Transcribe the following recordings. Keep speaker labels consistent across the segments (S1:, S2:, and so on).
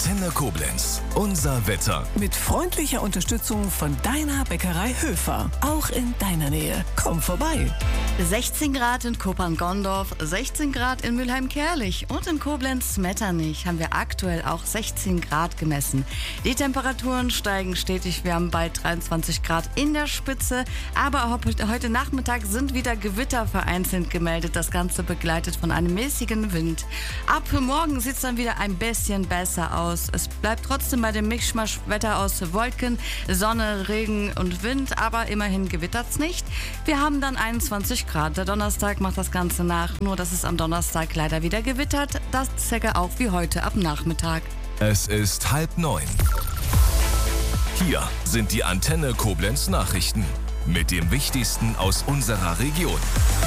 S1: Antenne Koblenz. Unser Wetter.
S2: Mit freundlicher Unterstützung von deiner Bäckerei Höfer. Auch in deiner Nähe. Komm vorbei.
S3: 16 Grad in Koppern-Gondorf, 16 Grad in Mülheim-Kärlich und in Koblenz-Metternich haben wir aktuell auch 16 Grad gemessen. Die Temperaturen steigen stetig. Wir haben bald 23 Grad in der Spitze. Aber heute Nachmittag sind wieder Gewitter vereinzelt gemeldet. Das Ganze begleitet von einem mäßigen Wind. Ab morgen sieht es dann wieder ein bisschen besser aus. Es bleibt trotzdem bei dem Mischmasch-Wetter aus Wolken, Sonne, Regen und Wind. Aber immerhin gewittert es nicht. Wir haben dann 21 Grad. Der Donnerstag macht das Ganze nach. Nur, dass es am Donnerstag leider wieder gewittert. Das circa auch wie heute ab Nachmittag.
S1: Es ist 8:30. Hier sind die Antenne Koblenz Nachrichten mit dem Wichtigsten aus unserer Region.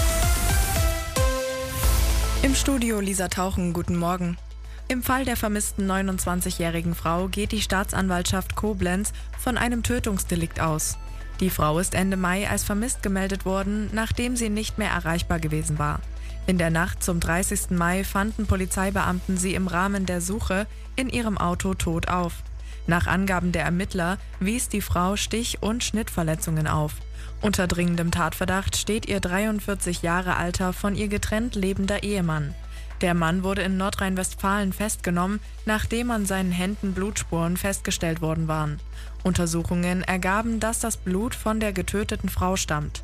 S4: Im Studio Lisa Tauchen, guten Morgen. Im Fall der vermissten 29-jährigen Frau geht die Staatsanwaltschaft Koblenz von einem Tötungsdelikt aus. Die Frau ist Ende Mai als vermisst gemeldet worden, nachdem sie nicht mehr erreichbar gewesen war. In der Nacht zum 30. Mai fanden Polizeibeamten sie im Rahmen der Suche in ihrem Auto tot auf. Nach Angaben der Ermittler wies die Frau Stich- und Schnittverletzungen auf. Unter dringendem Tatverdacht steht ihr 43 Jahre alter, von ihr getrennt lebender Ehemann. Der Mann wurde in Nordrhein-Westfalen festgenommen, nachdem an seinen Händen Blutspuren festgestellt worden waren. Untersuchungen ergaben, dass das Blut von der getöteten Frau stammt.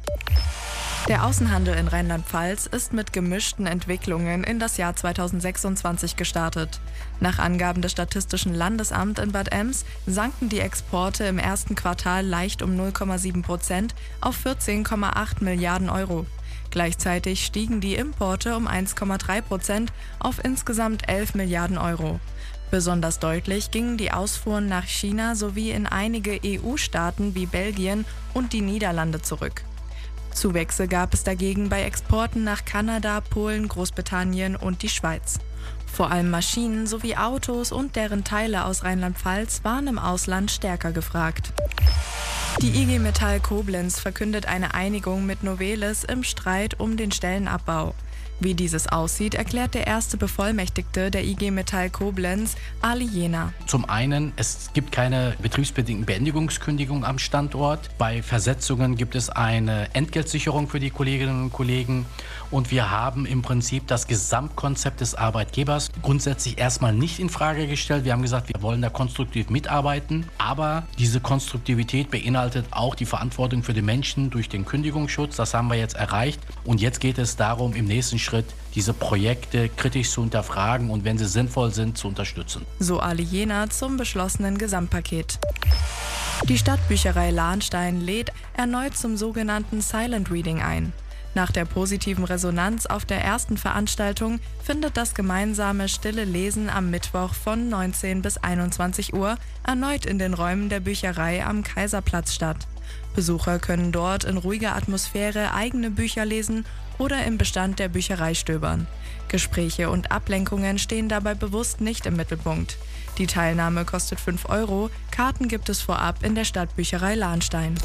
S4: Der Außenhandel in Rheinland-Pfalz ist mit gemischten Entwicklungen in das Jahr 2026 gestartet. Nach Angaben des Statistischen Landesamts in Bad Ems sanken die Exporte im ersten Quartal leicht um 0,7% auf 14,8 Milliarden Euro. Gleichzeitig stiegen die Importe um 1,3% auf insgesamt 11 Milliarden Euro. Besonders deutlich gingen die Ausfuhren nach China sowie in einige EU-Staaten wie Belgien und die Niederlande zurück. Zuwächse gab es dagegen bei Exporten nach Kanada, Polen, Großbritannien und die Schweiz. Vor allem Maschinen sowie Autos und deren Teile aus Rheinland-Pfalz waren im Ausland stärker gefragt. Die IG Metall Koblenz verkündet eine Einigung mit Novelis im Streit um den Stellenabbau. Wie dieses aussieht, erklärt der erste Bevollmächtigte der IG Metall Koblenz, Ali Jena.
S5: Zum einen, es gibt keine betriebsbedingten Beendigungskündigung am Standort. Bei Versetzungen gibt es eine Entgeltsicherung für die Kolleginnen und Kollegen. Und wir haben im Prinzip das Gesamtkonzept des Arbeitgebers grundsätzlich erstmal nicht in Frage gestellt. Wir haben gesagt, wir wollen da konstruktiv mitarbeiten. Aber diese Konstruktivität beinhaltet auch die Verantwortung für die Menschen durch den Kündigungsschutz. Das haben wir jetzt erreicht. Und jetzt geht es darum, im nächsten Schritt diese Projekte kritisch zu hinterfragen und wenn sie sinnvoll sind, zu unterstützen.
S4: So Ali Jena zum beschlossenen Gesamtpaket. Die Stadtbücherei Lahnstein lädt erneut zum sogenannten Silent Reading ein. Nach der positiven Resonanz auf der ersten Veranstaltung findet das gemeinsame stille Lesen am Mittwoch von 19 bis 21 Uhr erneut in den Räumen der Bücherei am Kaiserplatz statt. Besucher können dort in ruhiger Atmosphäre eigene Bücher lesen oder im Bestand der Bücherei stöbern. Gespräche und Ablenkungen stehen dabei bewusst nicht im Mittelpunkt. Die Teilnahme kostet 5 €, Karten gibt es vorab in der Stadtbücherei Lahnstein.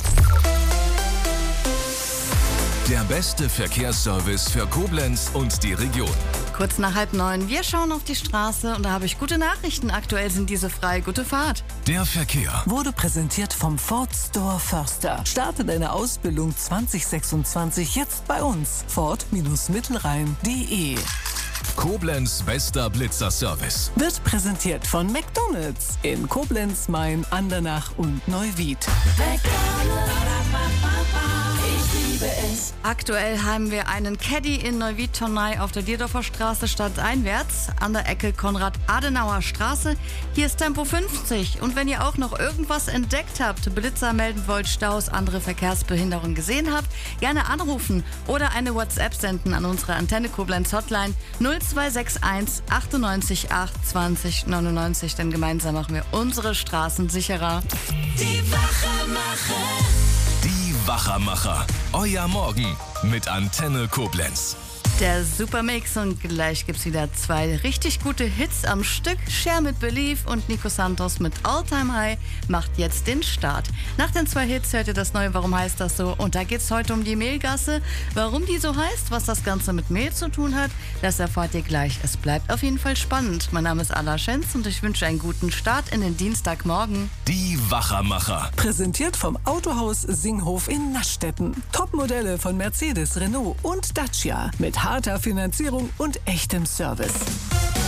S1: Der beste Verkehrsservice für Koblenz und die Region.
S3: Kurz nach 8:30. Wir schauen auf die Straße und da habe ich gute Nachrichten. Aktuell sind diese frei. Gute Fahrt.
S1: Der Verkehr
S2: Wurde präsentiert vom Ford Store Förster. Starte deine Ausbildung 2026 jetzt bei uns. Ford-Mittelrhein.de.
S1: Koblenz bester Blitzerservice.
S2: Wird präsentiert von McDonald's in Koblenz, Main, Andernach und Neuwied.
S3: Aktuell haben wir einen Caddy in Neuwied-Tonnai auf der Dierdorfer Straße stadteinwärts an der Ecke Konrad-Adenauer-Straße. Hier ist Tempo 50. Und wenn ihr auch noch irgendwas entdeckt habt, Blitzer melden wollt, Staus, andere Verkehrsbehinderungen gesehen habt, gerne anrufen oder eine WhatsApp senden an unsere Antenne Koblenz Hotline 0261 98 8 20 99. Denn gemeinsam machen wir unsere Straßen sicherer.
S1: Die Wachermacher. Euer Morgen mit Antenne Koblenz.
S3: Der Supermix und gleich gibt's wieder 2 richtig gute Hits am Stück. Cher mit Believe und Nico Santos mit All Time High macht jetzt den Start. Nach den 2 Hits hört ihr das neue Warum heißt das so? Und da geht's heute um die Mehlgasse. Warum die so heißt, was das Ganze mit Mehl zu tun hat, das erfahrt ihr gleich. Es bleibt auf jeden Fall spannend. Mein Name ist Alla Schenz und ich wünsche einen guten Start in den Dienstagmorgen.
S1: Die Wachermacher.
S2: Präsentiert vom Autohaus Singhof in Naschstetten. Topmodelle von Mercedes, Renault und Dacia mit harter Finanzierung und echtem Service.